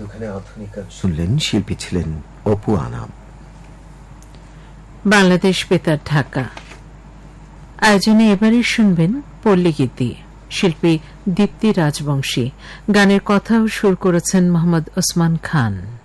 দুখানে আধুনিক গান শুনলেন। শিল্পী ছিলেন অপু আনাম। বাংলাদেশ বেতার, ঢাকা। আয়োজনে এবারে শুনবেন পল্লীগীতি, শিল্পী দীপ্তি রাজবংশী। গানের কথা ও সুর করেছেন মোহাম্মদ ওসমান খান।